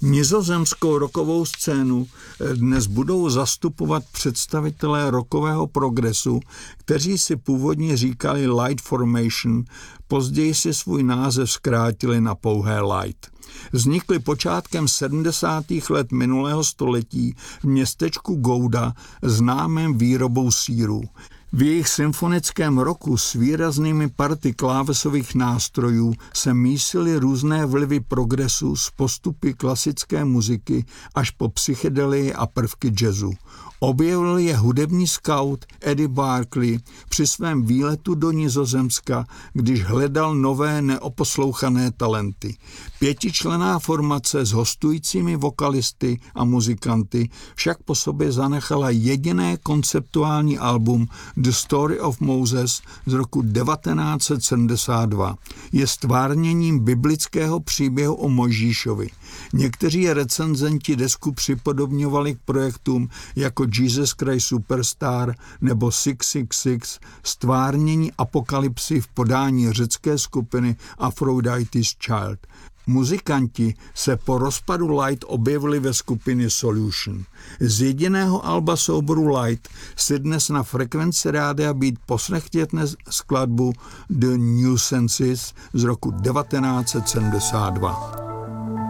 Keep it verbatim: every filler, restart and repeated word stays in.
Nizozemskou rockovou scénu dnes budou zastupovat představitelé rockového progresu, kteří si původně říkali Light Formation, později si svůj název zkrátili na pouhé Light. Vznikli počátkem sedmdesátých let minulého století v městečku Gouda známém výrobou sýrů. V jejich symfonickém rocku s výraznými party klávesových nástrojů se mísily různé vlivy progresu z postupy klasické muziky až po psychedelii a prvky jazzu. Objevil je hudební scout Eddie Barclay při svém výletu do Nizozemska, když hledal nové neoposlouchané talenty. Pětičlenná formace s hostujícími vokalisty a muzikanty však po sobě zanechala jediné konceptuální album The Story of Moses z roku devatenáct set sedmdesát dva. Je stvárněním biblického příběhu o Mojžíšovi. Někteří recenzenti desku připodobňovali k projektům jako Jesus Christ Superstar nebo šest set šedesát šest, stvárnění apokalypsy v podání řecké skupiny Aphrodite's Child. Muzikanti se po rozpadu Light objevili ve skupině Solution. Z jediného alba souboru Light si dnes na frekvenci rádia být poslechněte skladbu The Nuisances z roku devatenáct set sedmdesát dva.